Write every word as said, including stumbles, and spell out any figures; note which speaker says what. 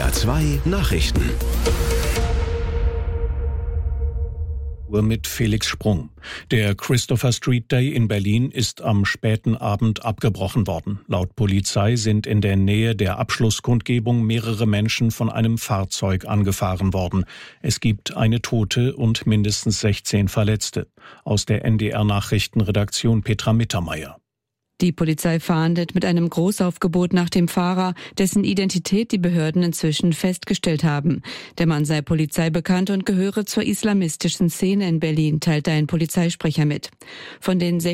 Speaker 1: R zwei Nachrichten.
Speaker 2: Mit Felix Sprung. Der Christopher Street Day in Berlin ist am späten Abend abgebrochen worden. Laut Polizei sind in der Nähe der Abschlusskundgebung mehrere Menschen von einem Fahrzeug angefahren worden. Es gibt eine Tote und mindestens sechzehn Verletzte. Aus der N D R-Nachrichtenredaktion Petra Mittermeier.
Speaker 3: Die Polizei fahndet mit einem Großaufgebot nach dem Fahrer, dessen Identität die Behörden inzwischen festgestellt haben. Der Mann sei Polizei bekannt und gehöre zur islamistischen Szene in Berlin, teilte ein Polizeisprecher mit. Von den